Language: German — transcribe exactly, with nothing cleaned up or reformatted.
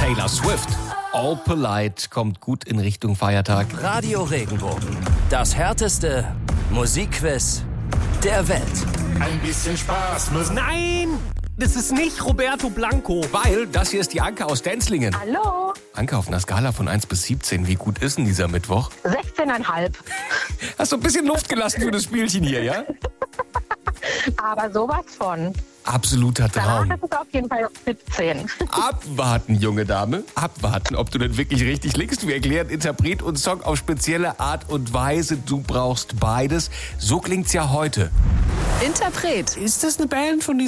Taylor Swift. All Polite kommt gut in Richtung Feiertag. Radio Regenbogen. Das härteste Musikquiz der Welt. Ein bisschen Spaß muss. Nein, das ist nicht Roberto Blanco. Weil das hier ist die Anke aus Denzlingen. Hallo, Anke, auf einer Skala von eins bis siebzehn, wie gut ist denn dieser Mittwoch? sechzehn Komma fünf. Hast du ein bisschen Luft gelassen für das Spielchen hier, ja? Aber sowas von. Absoluter Danach Traum. ist es auf jeden Fall siebzehn. Abwarten, junge Dame. Abwarten, ob du denn wirklich richtig liegst. Wir erklären Interpret und Song auf spezielle Art und Weise. Du brauchst beides. So klingt's ja heute. Interpret. Ist das eine Band von